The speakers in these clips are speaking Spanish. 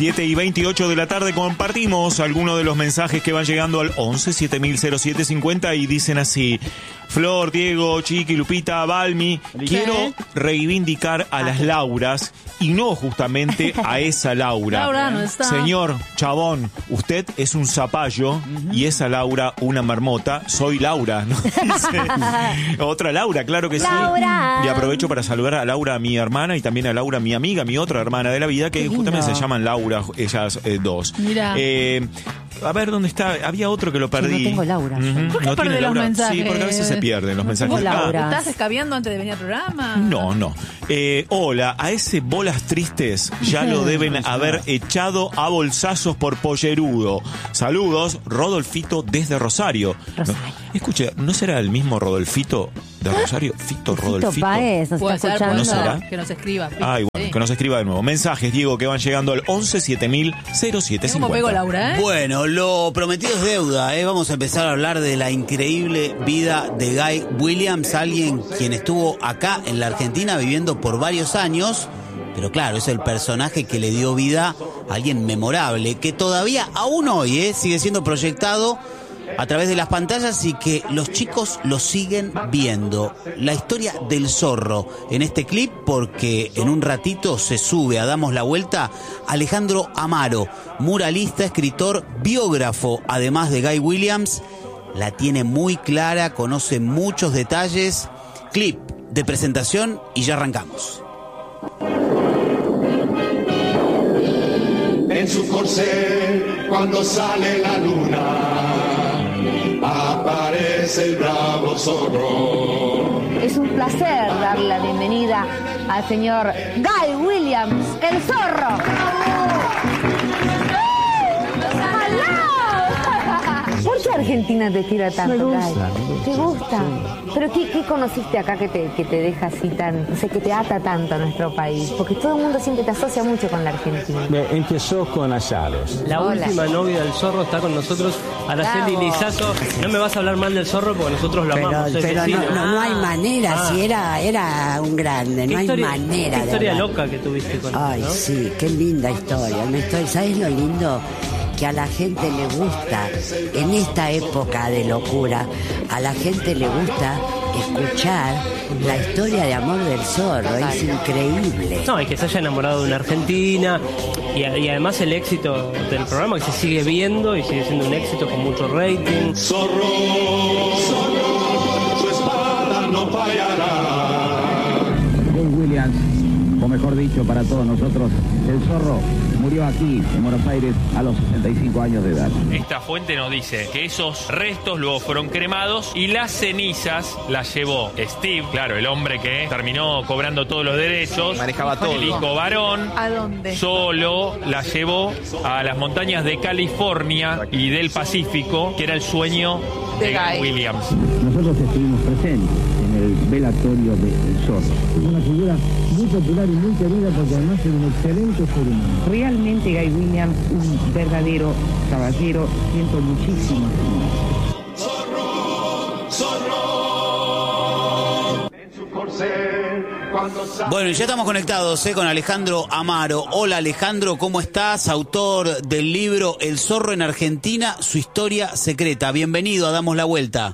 7:28 de la tarde. Compartimos algunos de los mensajes que van llegando al 11 7000 0750 y dicen así: Flor, Diego, Chiqui, Lupita, Balmi, quiero reivindicar a las Lauras y no justamente a esa Laura. Laura no está. Señor Chabón, usted es un zapallo y esa Laura una marmota. Soy Laura, ¿no? Dice. Otra Laura, claro que Laura. sí. Y aprovecho para saludar a Laura, mi hermana, y también a Laura, mi amiga, mi otra hermana de la vida, que justamente se llaman Laura, ellas dos. Mira. A ver, ¿dónde está? Había otro que lo perdí. Sí, no tengo Laura. ¿Por qué ¿No perdés tiene los Laura? mensajes? Sí, porque a veces se pierden los mensajes. Laura. ¿Estás escabeando antes de venir al programa? No. Hola, a ese Bolas Tristes ya lo deben haber echado a bolsazos por pollerudo. Saludos, Rodolfito desde Rosario. Escuche, ¿no será el mismo Rodolfito de Rosario? Fito Rodolfito. Páez, nos Puede está ser, escuchando. ¿No será? que nos escriba. Ay, bueno, Sí. que nos escriba de nuevo. Mensajes, Diego, que van llegando al 11 7000 ¿Cómo 0750. pego Laura, Bueno, lo prometido es deuda, ¿eh? Vamos a empezar a hablar de la increíble vida de Guy Williams, alguien quien estuvo acá en la Argentina viviendo por varios años, pero claro, es el personaje que le dio vida a alguien memorable, que todavía, aún hoy, sigue siendo proyectado a través de las pantallas y que los chicos lo siguen viendo. La historia del zorro en este clip, porque en un ratito se sube a Damos la Vuelta Alejandro Amaro, muralista, escritor, biógrafo, además de Guy Williams. La tiene muy clara, conoce muchos detalles. Clip de presentación y ya arrancamos. En su corcel, cuando sale la luna, aparece el bravo zorro. Es un placer darle la bienvenida al señor Guy Williams, el zorro. ¿Por qué Argentina te tira tanto, Guy? ¿Te gusta? ¿Pero qué conociste acá que te deja así tan, no sé, que te ata tanto a nuestro país? Porque todo el mundo siempre te asocia mucho con la Argentina. Empezó con Ayalos. La Hola. última novia del zorro está con nosotros, Araceli Bravo. Lizazo. No me vas a hablar mal del zorro porque nosotros lo amamos. es Pero vecino. no hay manera, Ah. si era un grande, no hay manera Qué de historia hablar. loca que tuviste con Ay, él, ¿no? sí, qué linda historia, una historia. ¿Sabes lo lindo? Que a la gente le gusta, en esta época de locura, a la gente le gusta escuchar la historia de amor del zorro, es increíble. No, y que se haya enamorado de una argentina y además el éxito del programa que se sigue viendo y sigue siendo un éxito con mucho rating. Zorro, su espada no fallará. Guy Williams, o mejor dicho para todos nosotros, el zorro murió aquí en Buenos Aires a los 65 años de edad. Esta fuente nos dice que esos restos luego fueron cremados y las cenizas las llevó Steve, claro, el hombre que terminó cobrando todos los derechos, Manejaba todo. el hijo varón, ¿A dónde? solo las llevó a las montañas de California y del Pacífico, que era el sueño de Guy Williams. Nosotros estuvimos presentes en el velatorio del zorro. Es una figura muy popular y muy querida porque además es un excelente ser humano. Realmente Guy Williams, un verdadero caballero, siento muchísimo. En su corcel, cuando sale. Bueno, y ya estamos conectados con Alejandro Amaro. Hola Alejandro, ¿cómo estás? Autor del libro El zorro en Argentina, su historia secreta. Bienvenido a Damos la Vuelta.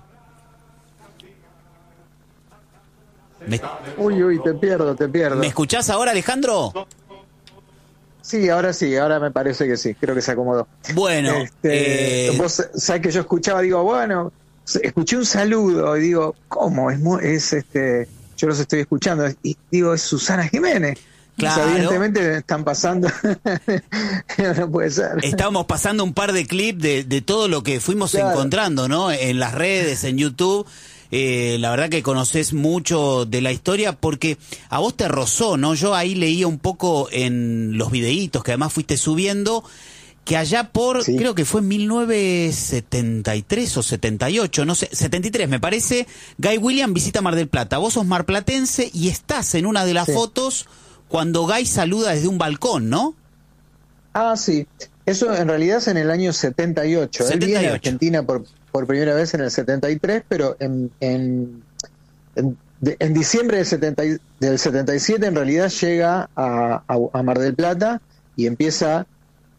Uy, te pierdo. ¿Me escuchás ahora, Alejandro? Sí, ahora me parece que sí, creo que se acomodó. Bueno, vos sabés que yo escuchaba, digo, bueno, escuché un saludo y digo, ¿cómo? Yo los estoy escuchando y digo, es Susana Jiménez. Claro. O sea, evidentemente están pasando, no puede ser. Estábamos pasando un par de clips de todo lo que fuimos encontrando, ¿no? En las redes, en YouTube. La verdad que conocés mucho de la historia porque a vos te rozó, ¿no? Yo ahí leía un poco en los videitos que además fuiste subiendo que allá por, creo que fue en 1973 o 78, no sé, 73 me parece, Guy Williams visita Mar del Plata. Vos sos marplatense y estás en una de las fotos cuando Guy saluda desde un balcón, ¿no? Ah, sí. Eso en realidad es en el año 78. Él viene a Argentina por primera vez en el 73, pero en diciembre del 77 en realidad llega a Mar del Plata y empieza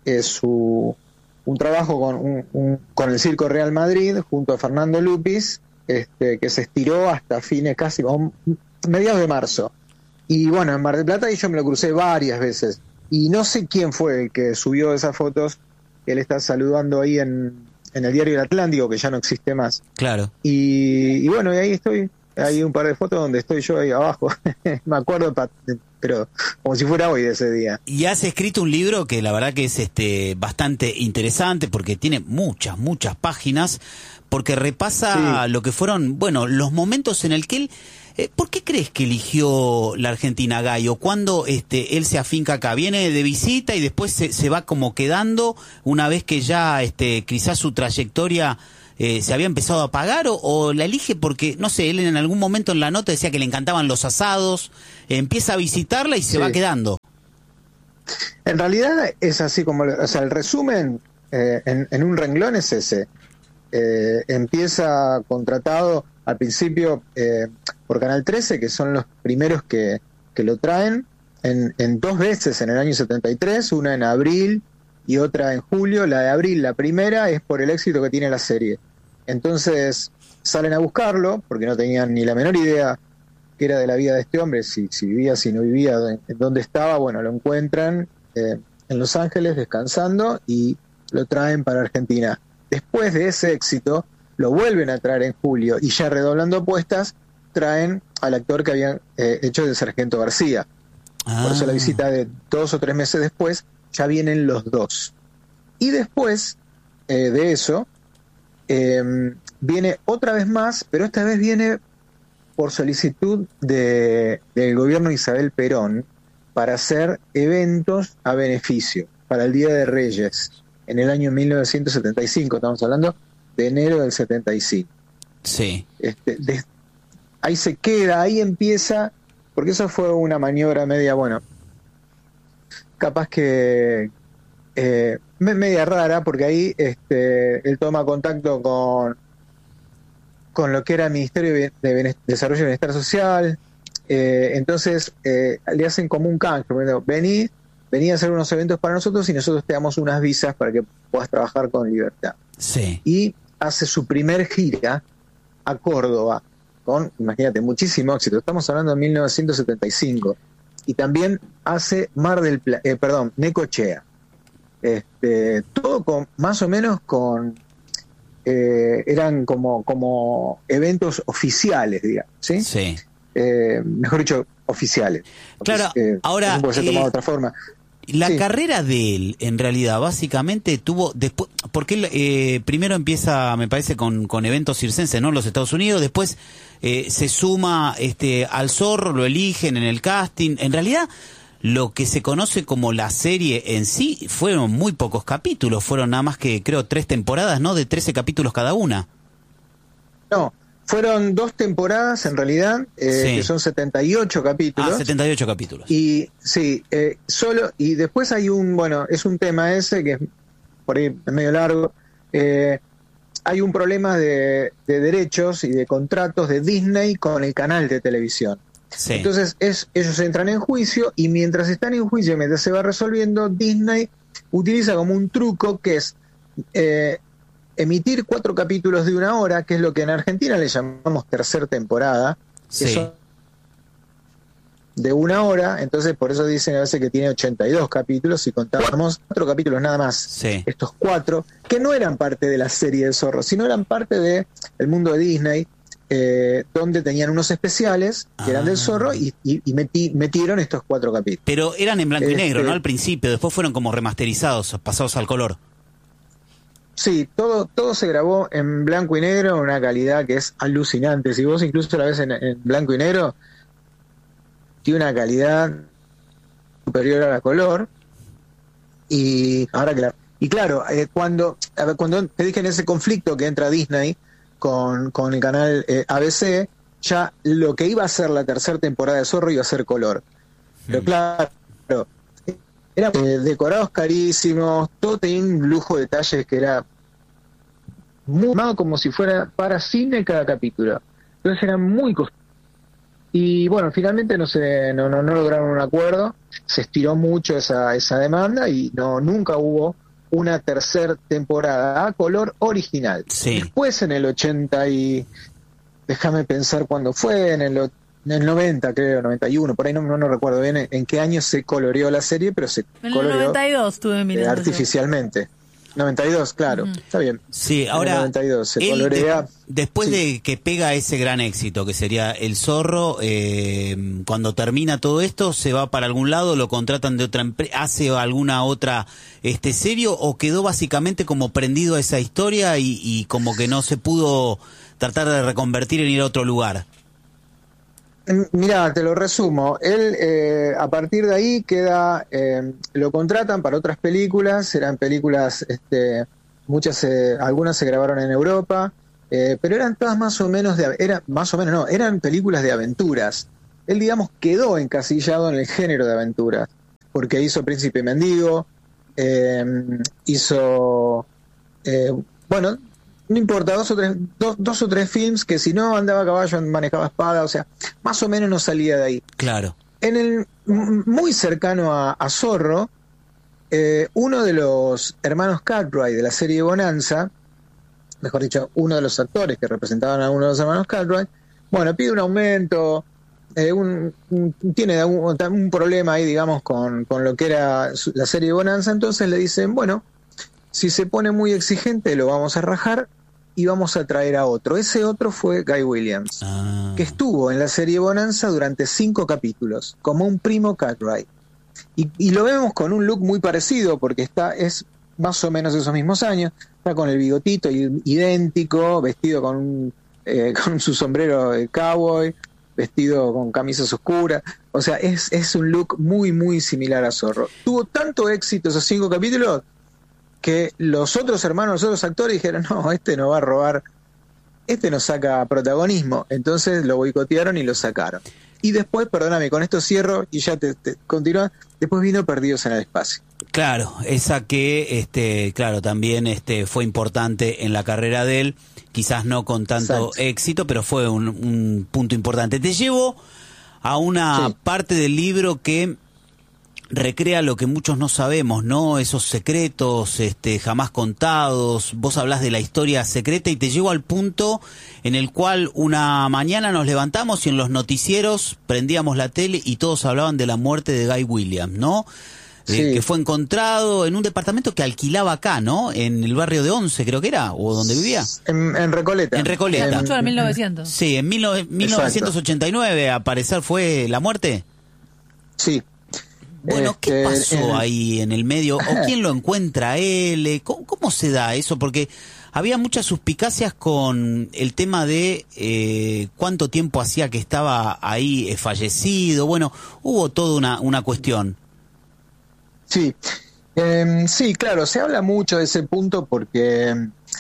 un trabajo con el Circo Real Madrid junto a Fernando Lupis, que se estiró hasta fines casi mediados de marzo. Y bueno, en Mar del Plata, y yo me lo crucé varias veces. Y no sé quién fue el que subió esas fotos. Él está saludando ahí en el diario El Atlántico, que ya no existe más. Claro. Y bueno, y ahí estoy. Hay un par de fotos donde estoy yo ahí abajo. Me acuerdo, pero como si fuera hoy de ese día. Y has escrito un libro que la verdad que es bastante interesante porque tiene muchas páginas, porque repasa lo que fueron, bueno, los momentos en el que él... ¿Por qué crees que eligió la Argentina, Guy? ¿O cuándo él se afinca acá? ¿Viene de visita y después se va como quedando una vez que ya quizás su trayectoria se había empezado a apagar? ¿O la elige porque, no sé, él en algún momento en la nota decía que le encantaban los asados, empieza a visitarla y se va quedando? En realidad es así como, o sea, el resumen en un renglón es ese. Empieza contratado al principio por Canal 13, que son los primeros que lo traen en 2 veces en el año 73, una en abril y otra en julio. La de abril, la primera, es por el éxito que tiene la serie. Entonces salen a buscarlo, porque no tenían ni la menor idea qué era de la vida de este hombre, si vivía, si no vivía, en dónde estaba. Bueno, lo encuentran en Los Ángeles descansando y lo traen para Argentina. Después de ese éxito, lo vuelven a traer en julio y ya redoblando apuestas, traen al actor que habían hecho de Sargento García. Por eso la visita de 2 o 3 meses después, ya vienen los dos. Y después de eso, viene otra vez más, pero esta vez viene por solicitud del gobierno de Isabel Perón para hacer eventos a beneficio para el Día de Reyes en el año 1975, estamos hablando de enero del 75. Sí. Ahí se queda, ahí empieza, porque eso fue una maniobra media, bueno, capaz que media rara, porque ahí él toma contacto con lo que era el Ministerio de Desarrollo y Bienestar Social. Entonces le hacen como un canje, bueno, vení a hacer unos eventos para nosotros y nosotros te damos unas visas para que puedas trabajar con libertad. Sí. Y hace su primer gira a Córdoba con, imagínate, muchísimo éxito. Estamos hablando de 1975. Y también hace Necochea. Todo con, más o menos con, eran como eventos oficiales, digamos, ¿sí? Sí. Mejor dicho, oficiales. Claro, ahora... No puede ser tomado de otra forma. La carrera de él, en realidad, básicamente tuvo después, porque él primero empieza, me parece, con eventos circenses, ¿no? En los Estados Unidos, después se suma al Zorro, lo eligen en el casting. En realidad, lo que se conoce como la serie en sí fueron muy pocos capítulos, fueron nada más que, creo, 3 temporadas, ¿no? De 13 capítulos cada una. No, fueron 2 temporadas en realidad, que son 78 capítulos. 78 capítulos. Y sí, y después hay es un tema ese que es por ahí medio largo. Hay un problema de derechos y de contratos de Disney con el canal de televisión. Sí. Entonces ellos entran en juicio y mientras están en juicio, mientras se va resolviendo, Disney utiliza como un truco que es... emitir 4 capítulos de 1 hora, que es lo que en Argentina le llamamos tercer temporada, que son de 1 hora, entonces por eso dicen a veces que tiene 82 capítulos, y contamos 4 capítulos nada más, estos 4, que no eran parte de la serie del Zorro, sino eran parte de el mundo de Disney, donde tenían unos especiales que eran del Zorro y metieron estos 4 capítulos. Pero eran en blanco y negro, ¿no? Al principio, después fueron como remasterizados, pasados al color. Sí, todo se grabó en blanco y negro, en una calidad que es alucinante. Si vos incluso la ves en blanco y negro, tiene una calidad superior a la color. Y ahora claro, cuando te dije en ese conflicto que entra Disney con el canal ABC, ya lo que iba a ser la tercera temporada de Zorro iba a ser color. Pero claro, eran decorados carísimos, todo tenía un lujo de detalles que era muy como si fuera para cine cada capítulo. Entonces eran muy costosos. Y bueno, finalmente no lograron un acuerdo, se estiró mucho esa demanda y nunca hubo una tercera temporada a color original. Sí. Después en el 80 y... déjame pensar cuándo fue, en el 90 creo, 91, por ahí no recuerdo bien en qué año se coloreó la serie, pero se En el coloreó 92 estuve mirando. artificialmente. 92, claro, está bien. Sí, ahora, en el 92 se él colorea... después sí. de que pega ese gran éxito, que sería El Zorro, cuando termina todo esto, ¿se va para algún lado, lo contratan de otra empresa, hace alguna otra serie, o quedó básicamente como prendido a esa historia y como que no se pudo tratar de reconvertir en ir a otro lugar? Mirá, te lo resumo. Él, a partir de ahí queda, lo contratan para otras películas, eran películas, muchas, algunas se grabaron en Europa, pero eran todas más o menos eran películas de aventuras. Él, digamos, quedó encasillado en el género de aventuras, porque hizo Príncipe Mendigo, hizo, bueno, no importa, dos o tres films que si no andaba a caballo, manejaba espada, o sea, más o menos no salía de ahí. Claro. En el muy cercano a Zorro, uno de los hermanos Cartwright de la serie Bonanza, mejor dicho, uno de los actores que representaban a uno de los hermanos Cartwright, bueno, pide un aumento, tiene un problema ahí, digamos, con lo que era la serie Bonanza, entonces le dicen, bueno, si se pone muy exigente lo vamos a rajar y vamos a traer a otro. Ese otro fue Guy Williams, que estuvo en la serie Bonanza durante 5 capítulos, como un primo Cartwright. Y lo vemos con un look muy parecido, porque es más o menos esos mismos años, está con el bigotito idéntico, vestido con su sombrero de cowboy, vestido con camisas oscuras, o sea, es un look muy, muy similar a Zorro. Tuvo tanto éxito esos 5 capítulos que los otros hermanos, los otros actores dijeron, no, este no va a robar, este no saca protagonismo, entonces lo boicotearon y lo sacaron. Y después, perdóname, con esto cierro y ya te continúa, después vino Perdidos en el Espacio. Claro, esa que, claro, también fue importante en la carrera de él, quizás no con tanto éxito, pero fue un punto importante. Te llevo a una parte del libro que recrea lo que muchos no sabemos, ¿no? Esos secretos jamás contados. Vos hablás de la historia secreta y te llevo al punto en el cual una mañana nos levantamos y en los noticieros prendíamos la tele y todos hablaban de la muerte de Guy Williams, ¿no? Que fue encontrado en un departamento que alquilaba acá, ¿no? En el barrio de Once, creo que era, o donde vivía. En Recoleta. En Recoleta. En 1900. Sí, en 1989, a parecer, fue la muerte. Sí. Bueno, ¿qué pasó ahí en el medio? ¿O quién lo encuentra a él? ¿Cómo se da eso? Porque había muchas suspicacias con el tema de cuánto tiempo hacía que estaba ahí fallecido. Bueno, hubo toda una cuestión. Sí, sí, claro, se habla mucho de ese punto porque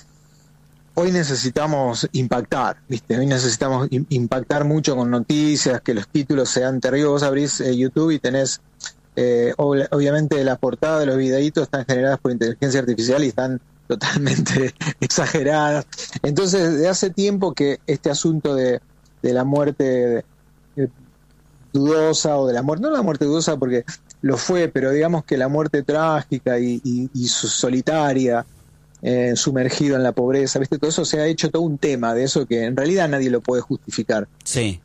hoy necesitamos impactar, ¿viste? Hoy necesitamos impactar mucho con noticias, que los títulos sean terribles. Vos abrís YouTube y tenés, obviamente las portadas de los videitos están generadas por inteligencia artificial y están totalmente exageradas. Entonces, de hace tiempo que este asunto de la muerte dudosa, o de la muerte, no la muerte dudosa porque lo fue, pero digamos que la muerte trágica y solitaria, sumergido en la pobreza, ¿viste? Todo eso se ha hecho todo un tema de eso que en realidad nadie lo puede justificar. Sí.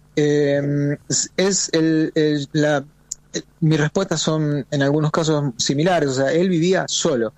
Mis respuestas son en algunos casos similares. O sea, él vivía solo,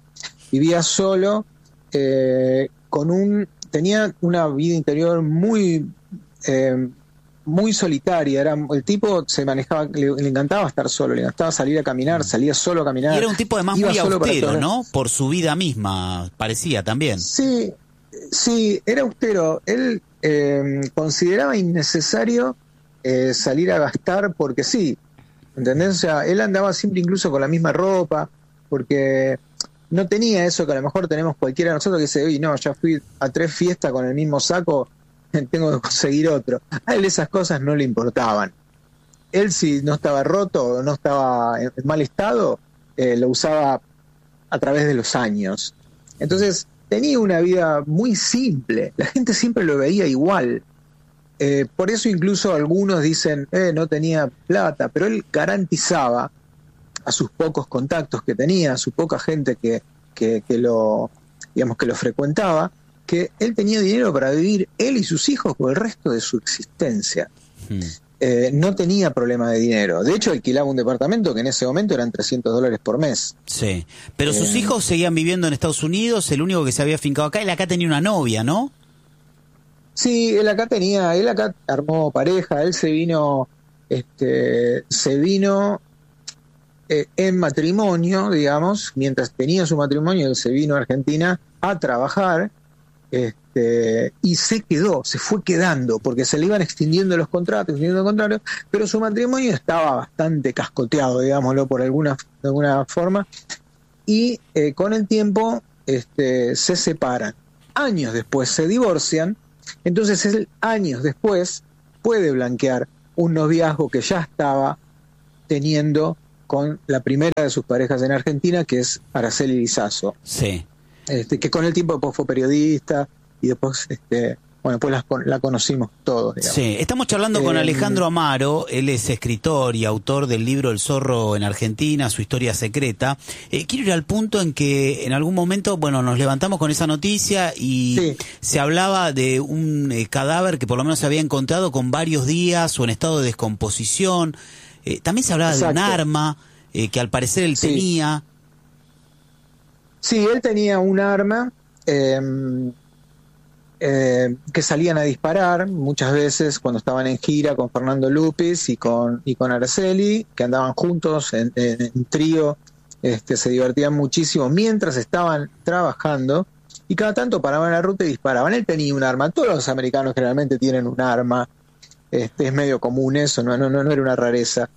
tenía una vida interior muy muy solitaria. El tipo se manejaba, le encantaba estar solo, le encantaba salir a caminar, salía solo a caminar. Y era un tipo además muy austero, ¿no? Por su vida misma, parecía también. Sí, era austero. Él consideraba innecesario salir a gastar porque sí, ¿entendés? O sea, él andaba siempre incluso con la misma ropa, porque no tenía eso que a lo mejor tenemos cualquiera de nosotros que dice, oye, no, ya fui a 3 fiestas con el mismo saco, tengo que conseguir otro. A él esas cosas no le importaban. Él, si no estaba roto o no estaba en mal estado, lo usaba a través de los años. Entonces tenía una vida muy simple, la gente siempre lo veía igual. Por eso incluso algunos dicen, no tenía plata, pero él garantizaba a sus pocos contactos que tenía, a su poca gente que lo, digamos, que lo frecuentaba, que él tenía dinero para vivir él y sus hijos por el resto de su existencia. No tenía problema de dinero. De hecho, alquilaba un departamento que en ese momento eran $300 por mes. Sí. Pero sus hijos seguían viviendo en Estados Unidos, el único que se había afincado acá, él acá tenía una novia, ¿no? Sí, él acá armó pareja, él se vino en matrimonio, digamos, mientras tenía su matrimonio, él se vino a Argentina a trabajar, y se fue quedando, porque se le iban extendiendo los contratos, pero su matrimonio estaba bastante cascoteado, digámoslo de alguna forma, y con el tiempo se separan. Años después se divorcian, entonces él años después puede blanquear un noviazgo que ya estaba teniendo con la primera de sus parejas en Argentina, que es Araceli Lizazo. Sí. Que con el tiempo después fue periodista y después, pues la conocimos todos, digamos. Sí, estamos charlando con Alejandro Amaro, él es escritor y autor del libro El zorro en Argentina, su historia secreta. Quiero ir al punto en que en algún momento, nos levantamos con esa noticia y se hablaba de un cadáver que por lo menos se había encontrado con varios días o en estado de descomposición. También se hablaba de un arma que al parecer él tenía. Sí, él tenía un arma que salían a disparar muchas veces cuando estaban en gira con Fernando Lupis y con Araceli, que andaban juntos en trío, se divertían muchísimo mientras estaban trabajando, y cada tanto paraban la ruta y disparaban. Él tenía un arma. Todos los americanos generalmente tienen un arma. Es medio común eso, no era una rareza.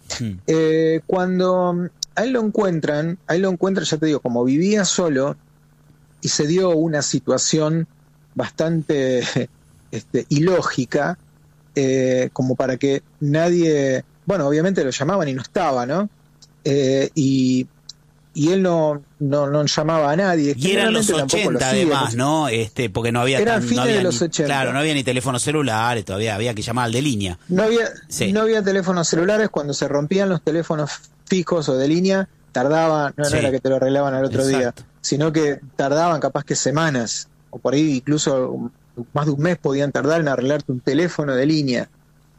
Cuando a él lo encuentran, ya te digo, como vivía solo, y se dio una situación bastante ilógica, como para que nadie, obviamente lo llamaban y no estaba, ¿no? Y él no llamaba a nadie. Y eran los 80 además, ¿no? Porque no había... Eran fines de los 80. Claro, no había ni teléfonos celulares, todavía había que llamar al de línea. No había teléfonos celulares. Cuando se rompían los teléfonos fijos o de línea, tardaban, no era que te lo arreglaban al otro día, sino que tardaban capaz que semanas, o por ahí incluso más de un mes podían tardar en arreglarte un teléfono de línea.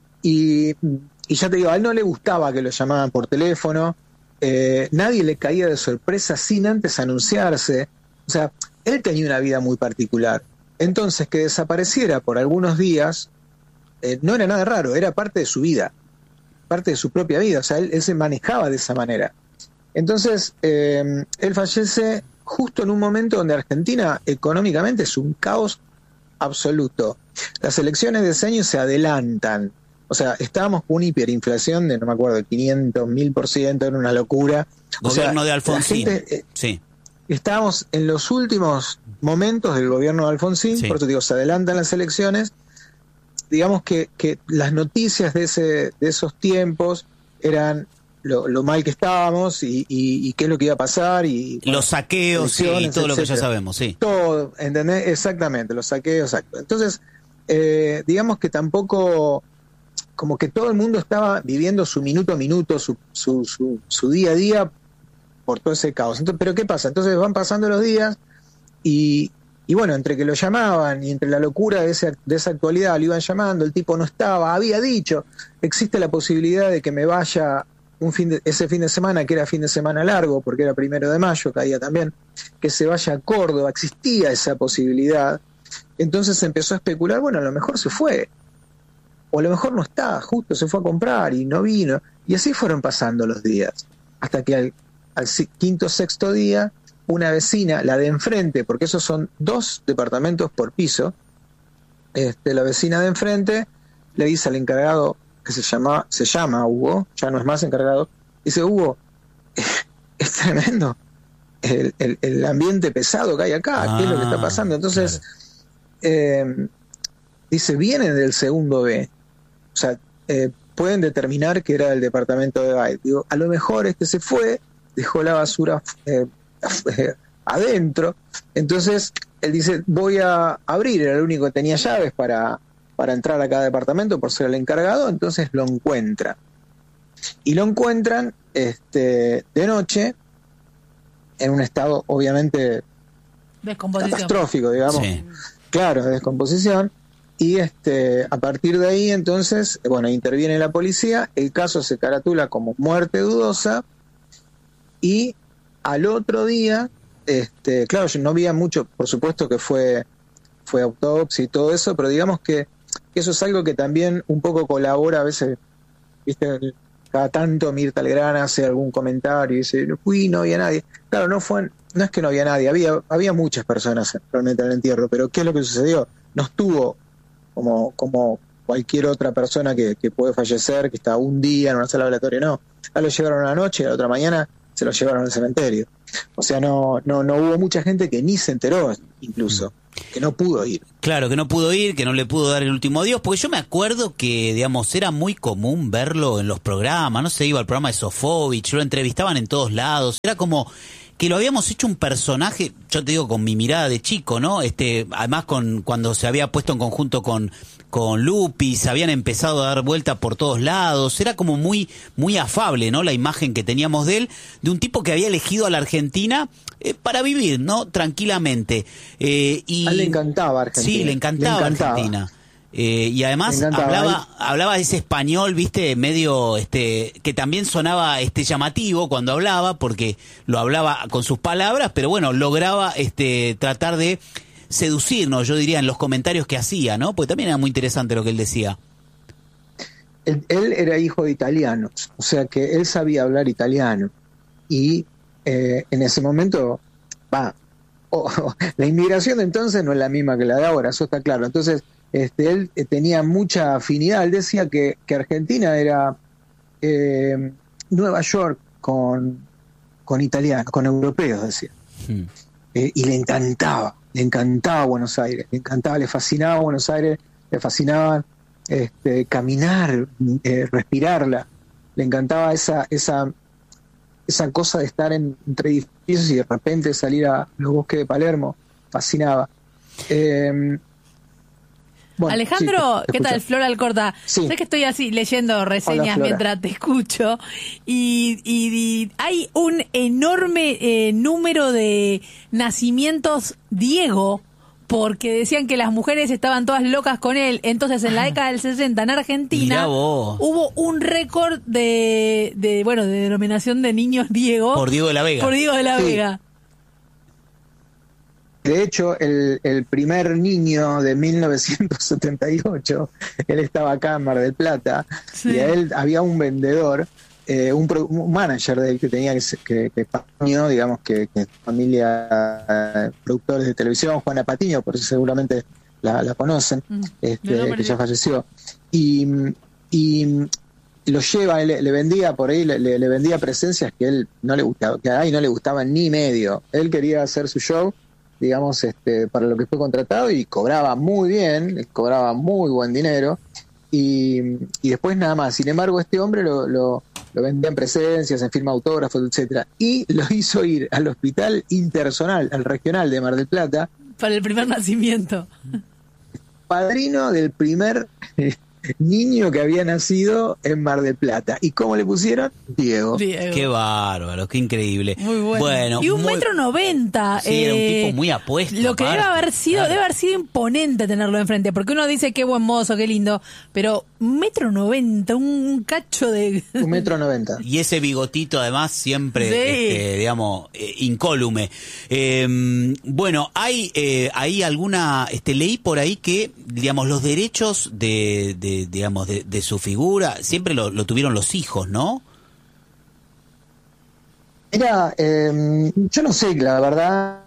Y ya te digo, a él no le gustaba que lo llamaban por teléfono. Nadie le caía de sorpresa sin antes anunciarse. O sea, él tenía una vida muy particular. Entonces, que desapareciera por algunos días no era nada raro, era parte de su vida, parte de su propia vida. O sea, él se manejaba de esa manera. Entonces, él fallece justo en un momento donde Argentina económicamente es un caos absoluto. Las elecciones de ese año se adelantan. O sea, estábamos con una hiperinflación de, no me acuerdo, 500.000%, era una locura. Gobierno de Alfonsín. Sí. Estábamos en los últimos momentos del gobierno de Alfonsín, por eso digo, se adelantan las elecciones. Digamos que las noticias de esos tiempos eran lo mal que estábamos y qué es lo que iba a pasar. Y los saqueos y todo etcétera. Lo que ya sabemos, sí. Todo, ¿entendés? Exactamente, los saqueos, exacto. Entonces, digamos que tampoco... como que todo el mundo estaba viviendo su minuto a minuto, su día a día por todo ese caos. Entonces, ¿pero qué pasa? Entonces van pasando los días y entre que lo llamaban y entre la locura de esa actualidad lo iban llamando, el tipo no estaba, había dicho, existe la posibilidad de que me vaya ese fin de semana, que era fin de semana largo, porque era 1 de mayo, caía también, que se vaya a Córdoba, existía esa posibilidad. Entonces se empezó a especular, a lo mejor se fue. O a lo mejor no está, justo se fue a comprar y no vino. Y así fueron pasando los días. Hasta que al quinto, sexto día, una vecina, la de enfrente, porque esos son 2 departamentos por piso, la vecina de enfrente le dice al encargado, que se llama Hugo, ya no es más encargado, dice: Hugo, es tremendo el ambiente pesado que hay acá, ¿qué es lo que está pasando? Entonces, dice, viene del segundo B. O sea, pueden determinar que era del departamento de Gay. Digo, a lo mejor se fue, dejó la basura adentro. Entonces, él dice, voy a abrir, era el único que tenía llaves para para entrar a cada departamento por ser el encargado, entonces lo encuentran. Y lo encuentran de noche, en un estado obviamente catastrófico, digamos, sí. Claro, de descomposición, y a partir de ahí entonces, interviene la policía, el caso se caratula como muerte dudosa, y al otro día, claro, yo no había mucho, por supuesto que fue autopsia y todo eso, pero digamos que eso es algo que también un poco colabora a veces, viste, cada tanto Mirta Legrand hace algún comentario y dice, no había nadie. Claro, no es que no había nadie, había muchas personas realmente en el entierro, pero ¿qué es lo que sucedió? No estuvo como cualquier otra persona que puede fallecer, que está un día en una sala velatoria, no. Lo llevaron a la noche y a la otra mañana se lo llevaron al cementerio. O sea, no hubo mucha gente que ni se enteró, incluso, que no pudo ir. Claro, que no pudo ir, que no le pudo dar el último adiós, porque yo me acuerdo que, digamos, era muy común verlo en los programas, no sé, iba al programa de Sofovich, lo entrevistaban en todos lados, era como que lo habíamos hecho un personaje, yo te digo, con mi mirada de chico, ¿no? Además cuando se había puesto en conjunto con Lupi, se habían empezado a dar vuelta por todos lados, era como muy, muy afable, ¿no? La imagen que teníamos de él, de un tipo que había elegido a la Argentina para vivir, ¿no? Tranquilamente. A él le encantaba Argentina. Sí, le encantaba Argentina. Y además hablaba ese español, viste, medio que también sonaba llamativo cuando hablaba, porque lo hablaba con sus palabras, pero bueno, lograba tratar de seducirnos, yo diría, en los comentarios que hacía, ¿no? Porque también era muy interesante lo que él decía. Él era hijo de italianos, o sea que él sabía hablar italiano, y en ese momento la inmigración de entonces no es la misma que la de ahora, eso está claro. Entonces él tenía mucha afinidad. Él decía que Argentina era Nueva York con italianos, con europeos, decía. Y le encantaba Buenos Aires, le fascinaba Buenos Aires, le fascinaba caminar, respirarla, le encantaba esa cosa de estar entre edificios y de repente salir a los bosques de Palermo, fascinaba. Alejandro, sí, ¿qué tal? Flor Alcorta. Sí. Sé que estoy así leyendo reseñas mientras te escucho y hay un enorme número de nacimientos Diego, porque decían que las mujeres estaban todas locas con él. Entonces, en la década del 60 en Argentina hubo un récord de denominación de niños Diego. Por Diego de la Vega. Por Diego de la Vega. De hecho, el primer niño de 1978, él estaba acá en Mar del Plata, y a él había un vendedor, un manager de él que tenía que Patiño, digamos que familia productores de televisión, Juana Patiño, por eso seguramente la conocen, que ya falleció, y lo lleva, le vendía por ahí, le vendía presencias que él no le gustaba, que a ahí no le gustaban ni medio. Él quería hacer su show, digamos, para lo que fue contratado, y cobraba muy bien, cobraba muy buen dinero, y después nada más. Sin embargo, este hombre lo vendía en presencias, en firma autógrafos, etcétera, y lo hizo ir al hospital interzonal, al regional de Mar del Plata, para el primer nacimiento. Padrino del primer niño que había nacido en Mar del Plata. ¿Y cómo le pusieron? Diego. Qué bárbaro, qué increíble. Muy bueno. Y 1,90 m. Sí, era un tipo muy apuesto. Lo que debe haber sido imponente tenerlo enfrente, porque uno dice qué buen mozo, qué lindo, pero 1,90 m, un cacho de... 1,90 m. Y ese bigotito además siempre, digamos, incólume. Bueno, hay alguna... leí por ahí que, digamos, los derechos de su figura siempre lo tuvieron los hijos, ¿no? Mira, yo no sé, la verdad,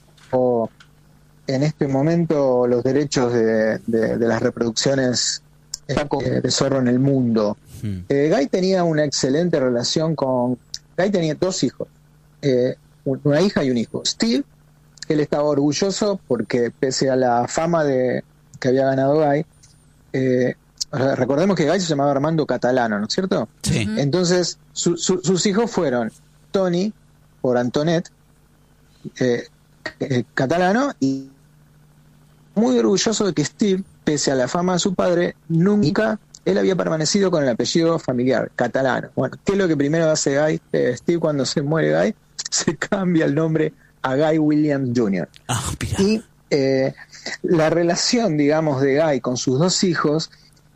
en este momento los derechos de las reproducciones de Zorro en el mundo. Guy tenía una excelente relación Guy tenía 2 hijos, una hija y un hijo. Steve, él estaba orgulloso porque pese a la fama que había ganado Guy, recordemos que Guy se llamaba Armando Catalano, ¿no es cierto? Sí. Entonces sus hijos fueron Tony por Antoinette, Catalano, y muy orgulloso de que Steve pese a la fama de su padre, nunca él había permanecido con el apellido familiar, catalano. Bueno, ¿qué es lo que primero hace Steve cuando se muere Guy? Se cambia el nombre a Guy Williams Jr. Y la relación, digamos, de Guy con sus dos hijos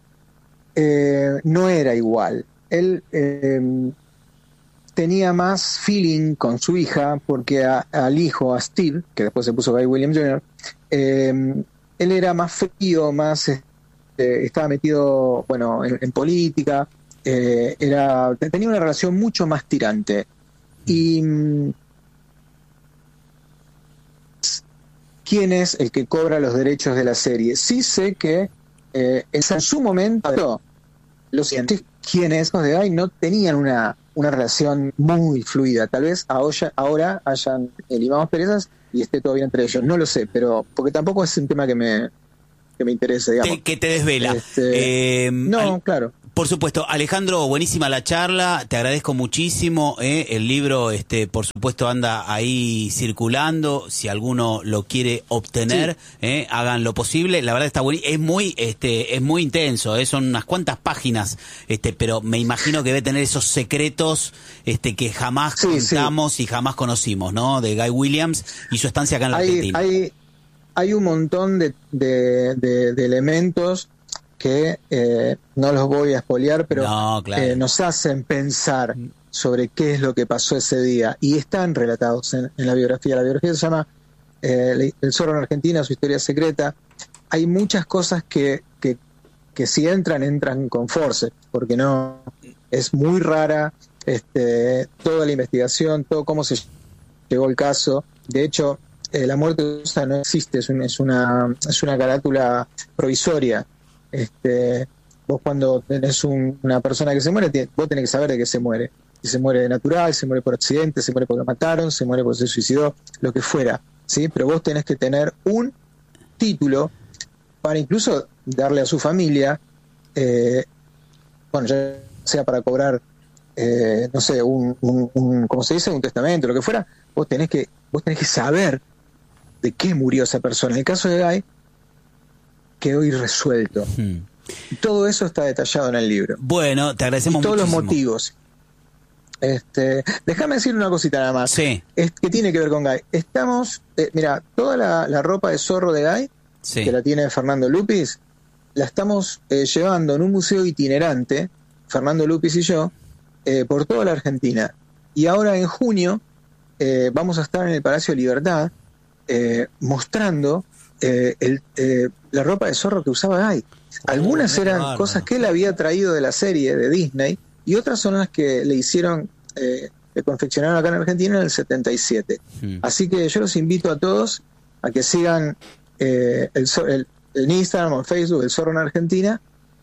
no era igual. Él tenía más feeling con su hija porque al hijo, a Steve, que después se puso Guy Williams Jr., él era más frío, más estaba metido, bueno, en política, tenía una relación mucho más tirante. Y ¿quién es el que cobra los derechos de la serie? Sí sé que en su momento los científicos, quienes de Guy no tenían una relación muy fluida. Tal vez ahora hayan limado perezas y esté todo bien entre ellos. No lo sé, pero porque tampoco es un tema que me interese, digamos. Que te desvela. No, claro. Por supuesto, Alejandro, buenísima la charla, te agradezco muchísimo, el libro, por supuesto, anda ahí circulando, si alguno lo quiere obtener, sí. Hagan lo posible, la verdad está buenísimo, es muy intenso, son unas cuantas páginas, pero me imagino que debe tener esos secretos, que jamás contamos y jamás conocimos, ¿no? De Guy Williams y su estancia acá en la Argentina. Hay un montón de elementos que no los voy a espolear, pero claro, nos hacen pensar sobre qué es lo que pasó ese día, y están relatados en la biografía. La biografía se llama El zorro en Argentina, su historia secreta. Hay muchas cosas que si entran con force, porque no es muy rara toda la investigación, todo cómo se llegó el caso. De hecho, la muerte de Sosa no existe, es una carátula provisoria. Vos cuando tenés una persona que se muere, vos tenés que saber de qué se muere. Si se muere de natural, se muere por accidente, se muere porque lo mataron, se muere porque se suicidó, lo que fuera, ¿sí? Pero vos tenés que tener un título para incluso darle a su familia, bueno, ya sea para cobrar, no sé, ¿cómo se dice? Un testamento, lo que fuera. Vos tenés que saber de qué murió esa persona. En el caso de Guy, quedó irresuelto. Y todo eso está detallado en el libro. Bueno, te agradecemos mucho. Todos los motivos. Déjame decir una cosita nada más. Sí. Que tiene que ver con Guy. Mira, toda la ropa de zorro de Guy, que la tiene Fernando Lupis, la estamos llevando en un museo itinerante, Fernando Lupis y yo, por toda la Argentina. Y ahora en junio vamos a estar en el Palacio de Libertad mostrando la ropa de zorro que usaba Guy. Algunas eran cosas que él había traído de la serie de Disney y otras son las que le hicieron, le confeccionaron acá en Argentina en el 77. Así que yo los invito a todos a que sigan en Instagram o en Facebook El Zorro en Argentina,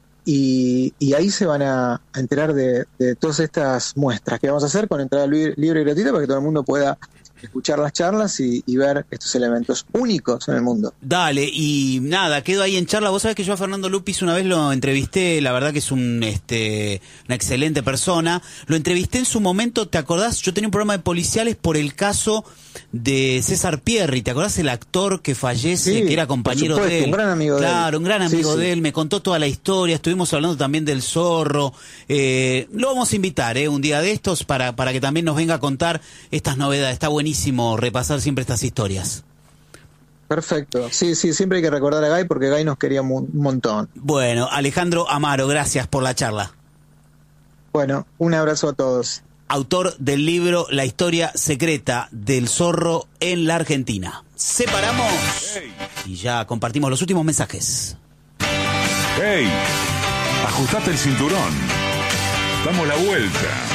y ahí se van a enterar de todas estas muestras que vamos a hacer con entrada libre y gratuita para que todo el mundo pueda escuchar las charlas y ver estos elementos únicos en el mundo. Dale, y nada, quedo ahí en charla. Vos sabés que yo a Fernando Lupis una vez lo entrevisté, la verdad que es una excelente persona. Lo entrevisté en su momento, ¿te acordás? Yo tenía un programa de policiales por el caso de César Pierri, ¿te acordás? El actor que fallece, que era compañero de él. Un gran amigo de él. Claro, un gran amigo de él, me contó toda la historia, estuvimos hablando también del zorro. Lo vamos a invitar un día de estos para que también nos venga a contar estas novedades. Está buenísimo repasar siempre estas historias. Perfecto, sí, siempre hay que recordar a Guy porque Guy nos quería un montón. Bueno, Alejandro Amaro, gracias por la charla. Bueno, un abrazo a todos. Autor del libro La historia secreta del zorro en la Argentina. Separamos y ya compartimos los últimos mensajes. ¡Hey! Ajustate el cinturón. Damos la vuelta.